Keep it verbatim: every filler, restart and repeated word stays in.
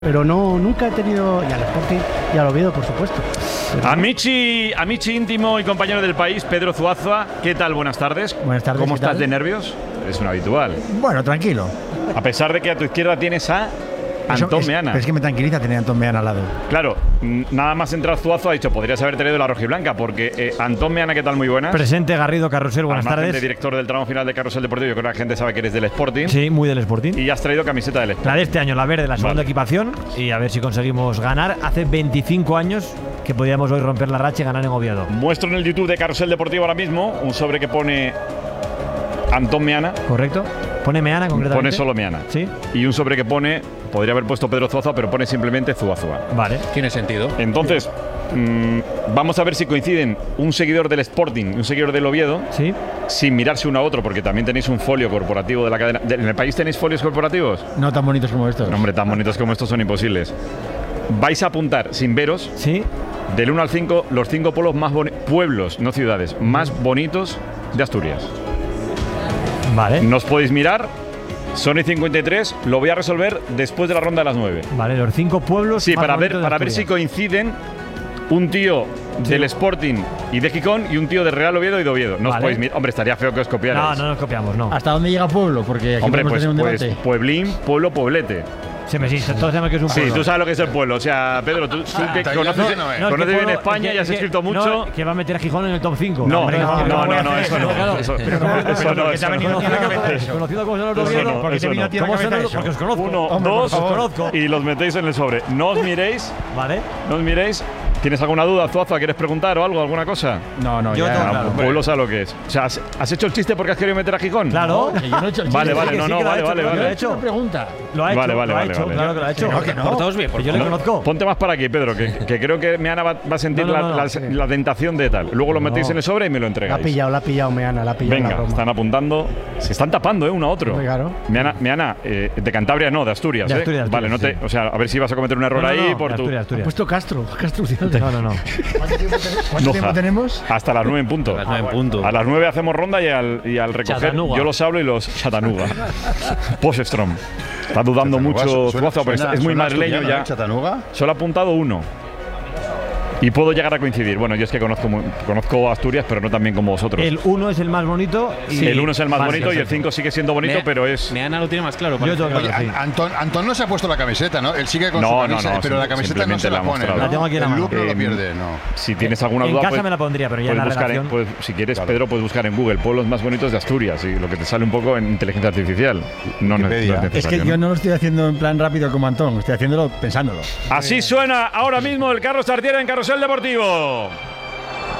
Pero no, nunca he tenido, y al Sporting y al Oviedo, por supuesto. Pero Amici, amici íntimo y compañero del país, Pedro Zuazua, ¿qué tal? Buenas tardes. Buenas tardes. ¿Cómo ¿qué estás tal? de nervios? Es un habitual. Bueno, tranquilo. A pesar de que a tu izquierda tienes a Eso Antón es, Meana. Pero es que me tranquiliza tener a Antón Meana al lado. Claro, n- nada más entrar Zuazua ha dicho, podrías haber traído la rojiblanca, porque eh, Antón Meana, ¿qué tal? Muy buenas. Presente Garrido Carrusel, buenas Al margen tardes. de director del tramo final de Carrusel Deportivo, yo creo que la gente sabe que eres del Sporting. Sí, muy del Sporting. Y has traído camiseta del Sporting. La de este año, la verde, la segunda Vale. equipación. Y a ver si conseguimos ganar. Hace veinticinco años que podíamos hoy romper la racha y ganar en Oviedo. Muestro en el YouTube de Carrusel Deportivo ahora mismo un sobre que pone Antón Meana. ¿Correcto? Pone Meana concretamente. Pone solo Meana. Sí. Y un sobre que pone, podría haber puesto Pedro Zuazua, pero pone simplemente Zuazua. Vale. Tiene sentido. Entonces, mmm, vamos a ver si coinciden un seguidor del Sporting y un seguidor del Oviedo, Sí. sin mirarse uno a otro, porque también tenéis un folio corporativo de la cadena. ¿En el país tenéis folios corporativos? No tan bonitos como estos. No, hombre, tan bonitos como estos son imposibles. Vais a apuntar, sin veros, Sí. del uno al cinco, los cinco pueblos más boni- pueblos, no ciudades, más bonitos de Asturias. Vale. No os podéis mirar. Son y cincuenta y tres, lo voy a resolver después de la ronda de las nueve. Vale, los cinco pueblos. Sí, más para ver, bonitos de para ver si Asturias. coinciden un tío del Sporting y de Gijón y un tío de Real Oviedo y de Oviedo. No os Vale. podéis mirar. Hombre, estaría feo que os copiarais. No, no nos copiamos, no. ¿Hasta dónde llega pueblo? Porque aquí Hombre, podemos pues, tener un pues debate. pueblín, pueblo, pueblete. Se me sí, todos sabemos que es un Sí, pueblo. tú sabes lo que es el pueblo. O sea, Pedro, tú, tú que hasta conoces, yo no, eh. No, es conoces que bien pueblo- España es y has que- escrito no, mucho. que va a meter a Gijón en el top cinco. No, Hombre, no, que no, puede no, no, hacer eso no. claro. Eso, Pero eso no, eso no. Conocido conocido como son los de Eso Oviedo. no, Porque eso te vino no. a ti a la ¿Cómo cabeza son eso? eso? Porque os conozco. Uno, Hombre, dos, por favor. conozco. y los metéis en el sobre. No os miréis, Vale. no os miréis. ¿Tienes alguna duda, Zuazua? ¿Quieres preguntar o algo, alguna cosa? No, no, Yo ya. tengo Ah, claro. pueblo sabe lo que es. O sea, ¿has, has hecho el chiste porque has querido meter a Gijón? Claro. Que yo no he hecho el Vale, chiste. vale, que no, sí no, que lo ha vale, hecho, vale, claro que lo vale. ha hecho. Una pregunta. Lo ha hecho, Vale, vale, lo ha vale, hecho, vale. claro que lo ha hecho. Que no, que no. Portaos bien, por Que yo le favor. conozco. Ponte más para aquí, Pedro, que, que creo que Meana va, va a sentir No, no, la, no, no, la- sí. la tentación de tal. Luego lo No. metéis en el sobre y me lo La ha entregáis. pillado, la ha pillado Meana, la ha pillado la Venga, broma. están apuntando. Se están tapando, ¿eh? Uno a otro. Hombre, claro. Meana, Meana, eh, de Cantabria no, de Asturias, De ¿eh? Asturias, vale, no te, Asturias, o sea, a ver si vas a cometer un error No, no, ahí no, por de tu. Asturias, Ha Asturias. puesto Castro. Castro Ciudad. No, no, no. ¿Cuánto Noja. tiempo tenemos? Hasta las nueve en punto. A las nueve en punto. A las nueve hacemos ronda y al, y al recoger Chattanooga. yo los hablo y los Chattanooga. Poststrom. Está dudando Chattanooga, mucho suena- Zuazua, porque suena- es muy suena madrileño asturiano, ya. ¿eh? Chattanooga. Solo ha apuntado uno. Y puedo llegar a coincidir. Bueno, yo es que conozco, mu- conozco Asturias, pero no tan bien como vosotros. El uno es el más bonito. Y el uno es el más Vale, bonito y el perfecto. cinco sigue siendo bonito, Me- pero es. Meana lo tiene más claro. Yo parece. tengo Oye, claro, sí. An- Antón, Antón no se ha puesto la camiseta, ¿no? Él sigue con No, su no, camisa, no, pero la sim- camiseta no simplemente se la la ha pone, mostrado. ¿no? La tengo aquí en la El mano. look no lo Eh, pierde, no. Si tienes alguna En duda, casa pues, me la pondría, pero ya en puedes la buscar en- redacción. pues, si quieres, Pedro, puedes buscar en Google pueblos más bonitos de Asturias y lo que te sale un poco en inteligencia artificial. No, no, no es Wikipedia. Es que necesario, yo ¿no? no lo estoy haciendo en plan rápido como Antón, estoy haciéndolo pensándolo. Así suena ahora mismo el Carlos Tartiere en Carrusel Deportivo.